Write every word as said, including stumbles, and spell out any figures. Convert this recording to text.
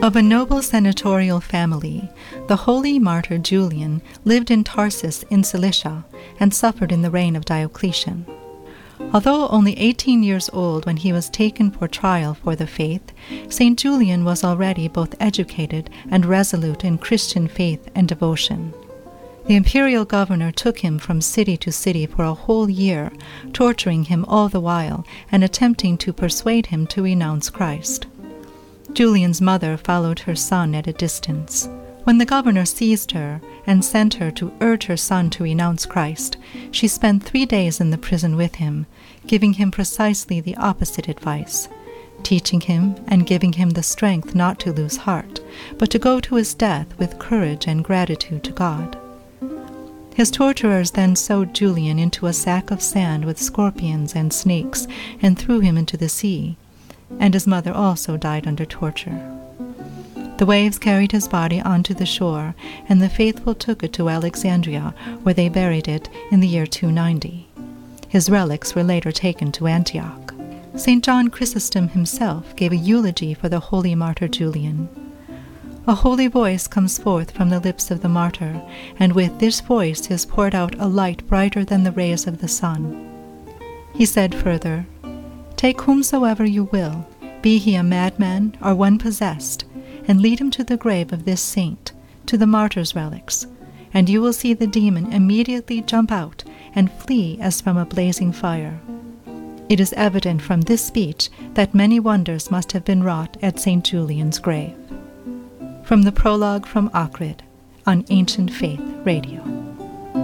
Of a noble senatorial family, the holy martyr Julian lived in Tarsus in Cilicia and suffered in the reign of Diocletian. Although only eighteen years old when he was taken for trial for the faith, Saint Julian was already both educated and resolute in Christian faith and devotion. The imperial governor took him from city to city for a whole year, torturing him all the while and attempting to persuade him to renounce Christ. Julian's mother followed her son at a distance. When the governor seized her and sent her to urge her son to renounce Christ, she spent three days in the prison with him, giving him precisely the opposite advice, teaching him and giving him the strength not to lose heart, but to go to his death with courage and gratitude to God. His torturers then sewed Julian into a sack of sand with scorpions and snakes and threw him into the sea, and his mother also died under torture. The waves carried his body onto the shore, and the faithful took it to Alexandria, where they buried it in the year two ninety. His relics were later taken to Antioch. Saint John Chrysostom himself gave a eulogy for the holy martyr Julian. A holy voice comes forth from the lips of the martyr, and with this voice is poured out a light brighter than the rays of the sun. He said further, "Take whomsoever you will, be he a madman or one possessed, and lead him to the grave of this saint, to the martyr's relics, and you will see the demon immediately jump out and flee as from a blazing fire." It is evident from this speech that many wonders must have been wrought at Saint Julian's grave. From the prologue from Ohrid on Ancient Faith Radio.